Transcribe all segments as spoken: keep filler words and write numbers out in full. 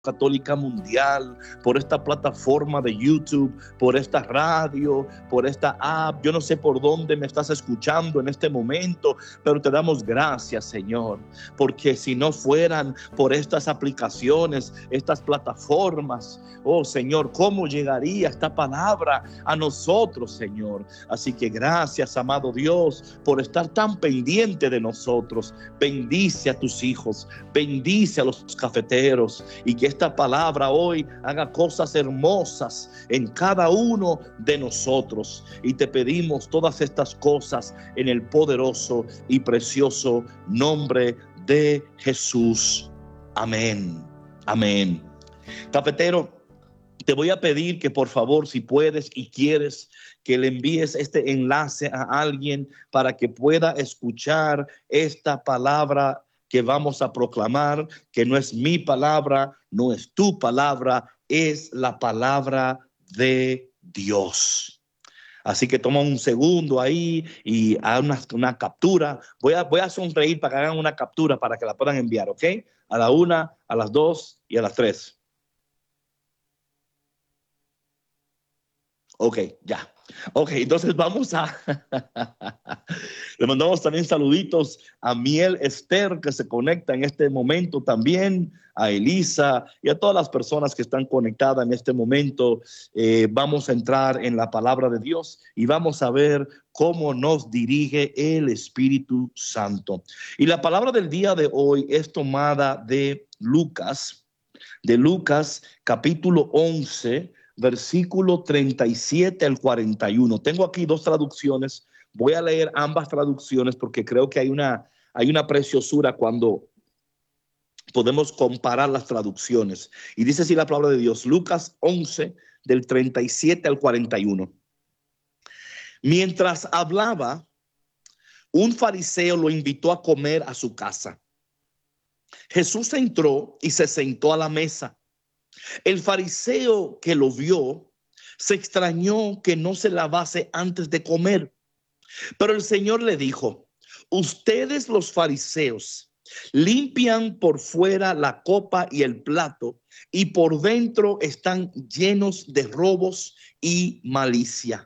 Católica Mundial, por esta plataforma de YouTube, por esta radio, por esta app. Yo no sé por dónde me estás escuchando en este momento, pero te damos gracias, Señor, porque si no fueran por estas aplicaciones, estas plataformas, oh Señor, ¿cómo llegaría esta palabra a nosotros, Señor? Así que gracias, amado Dios, por estar tan pendiente de nosotros. Bendice a tus hijos, bendice a los cafeteros, y que esta palabra hoy haga cosas hermosas en cada uno de nosotros. Y te pedimos todas estas cosas en el poderoso y precioso nombre de Jesús. Amén. Amén. Cafetero, te voy a pedir que por favor, si puedes y quieres, que le envíes este enlace a alguien para que pueda escuchar esta palabra que vamos a proclamar, que no es mi palabra, no es tu palabra, es la palabra de Dios. Así que toma un segundo ahí y haz una, una captura. Voy a, voy a sonreír para que hagan una captura para que la puedan enviar, ¿ok? A la una, a las dos y a las tres. Ok, ya. Ok, entonces vamos a... Le mandamos también saluditos a Miel Esther, que se conecta en este momento también, a Elisa y a todas las personas que están conectadas en este momento. Eh, vamos a entrar en la palabra de Dios y vamos a ver cómo nos dirige el Espíritu Santo. Y la palabra del día de hoy es tomada de Lucas, de Lucas capítulo once, versículo treinta y siete al cuarenta y uno. Tengo aquí dos traducciones. Voy a leer ambas traducciones porque creo que hay una, hay una preciosura cuando podemos comparar las traducciones. Y dice así la palabra de Dios, Lucas once, del treinta y siete al cuarenta y uno. Mientras hablaba, un fariseo lo invitó a comer a su casa. Jesús entró y se sentó a la mesa. El fariseo que lo vio se extrañó que no se lavase antes de comer. Pero el Señor le dijo: ustedes los fariseos limpian por fuera la copa y el plato, y por dentro están llenos de robos y malicia.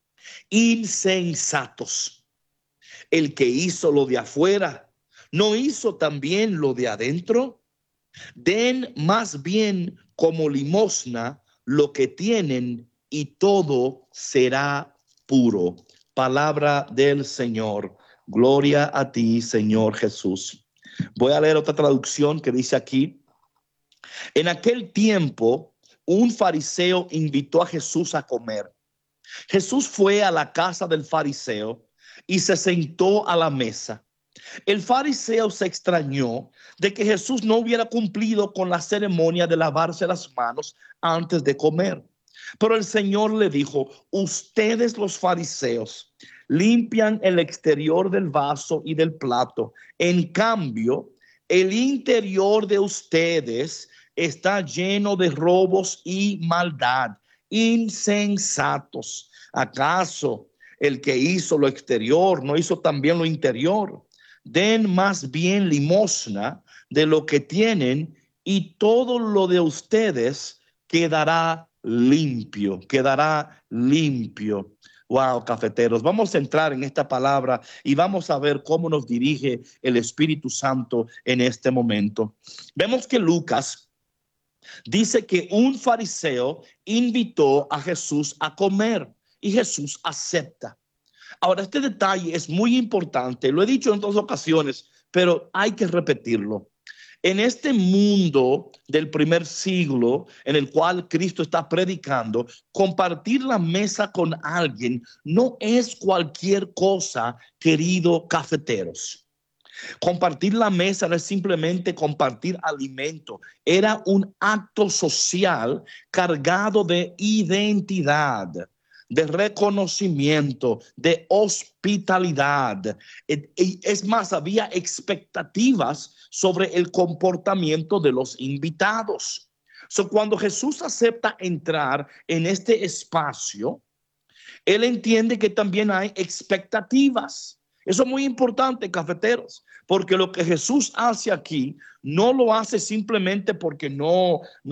Insensatos. El que hizo lo de afuera, ¿no hizo también lo de adentro? Den más bien como limosna lo que tienen, y todo será puro. Palabra del Señor. Gloria a ti, Señor Jesús. Voy a leer otra traducción que dice aquí: en aquel tiempo, un fariseo invitó a Jesús a comer. Jesús fue a la casa del fariseo y se sentó a la mesa. El fariseo se extrañó de que Jesús no hubiera cumplido con la ceremonia de lavarse las manos antes de comer. Pero el Señor le dijo: ustedes los fariseos limpian el exterior del vaso y del plato. En cambio, el interior de ustedes está lleno de robos y maldad. Insensatos. ¿Acaso el que hizo lo exterior no hizo también lo interior? Den más bien limosna de lo que tienen, y todo lo de ustedes quedará limpio, quedará limpio. Wow, cafeteros, vamos a entrar en esta palabra y vamos a ver cómo nos dirige el Espíritu Santo en este momento. Vemos que Lucas dice que un fariseo invitó a Jesús a comer y Jesús acepta. Ahora, este detalle es muy importante, lo he dicho en otras ocasiones, pero hay que repetirlo. En este mundo del primer siglo en el cual Cristo está predicando, compartir la mesa con alguien no es cualquier cosa, querido cafeteros. Compartir la mesa no es simplemente compartir alimento, era un acto social cargado de identidad, de reconocimiento, de hospitalidad. Es más, había expectativas sobre el comportamiento de los invitados. So, cuando Jesús acepta entrar en este espacio, él entiende que también hay expectativas. Eso es muy importante, cafeteros, Porque lo que Jesús hace aquí no lo hace simplemente porque no,